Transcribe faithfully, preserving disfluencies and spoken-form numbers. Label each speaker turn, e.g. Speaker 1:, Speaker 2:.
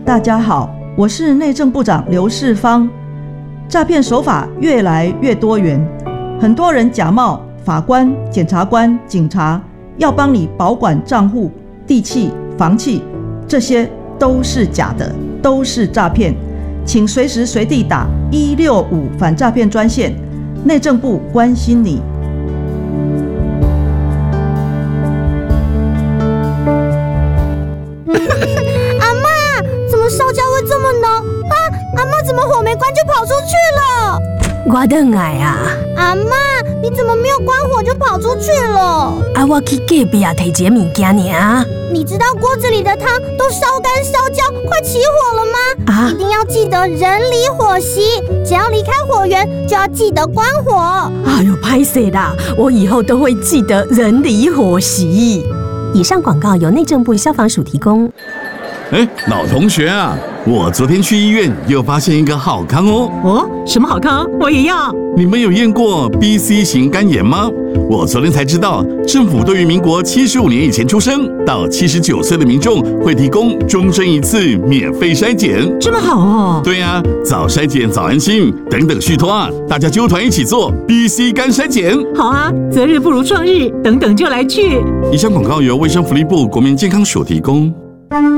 Speaker 1: 大家好，我是内政部长刘世芳。诈骗手法越来越多元，很多人假冒法官、检察官、警察，要帮你保管账户、地契、房契，这些都是假的，都是诈骗。请随时随地打一六五反诈骗专线，内政部关心你。
Speaker 2: 阿嬷，怎么烧焦会这么浓啊？阿嬷怎么火没关就跑出去了？
Speaker 3: 我倒来啊！
Speaker 2: 阿嬷，你怎么没有关火就跑出去了？
Speaker 3: 啊，我去隔壁啊摕一个物件尔。
Speaker 2: 你知道锅子里的汤都烧干烧焦，快起火了吗？
Speaker 3: 啊！
Speaker 2: 一定要记得人离火熄，只要离开火源就要记得关火。
Speaker 3: 哎呦，歹势啦！我以后都会记得人离火熄。以上广告由内政部消防署提供。
Speaker 4: 哎，老同学啊，我昨天去医院又发现一个好康哦。
Speaker 5: 哦，什么好康？我也要。
Speaker 4: 你们有验过 B C 型肝炎吗？我昨天才知道，政府对于民国七十五年以前出生到七十九岁的民众会提供终身一次免费筛检。
Speaker 5: 这么好哦？
Speaker 4: 对呀、啊，早筛检早安心，等等续托啊，大家揪团一起做 B C 肝筛检。
Speaker 5: 好啊，择日不如撞日，等等就来去。
Speaker 4: 以上广告由卫生福利部国民健康署提供。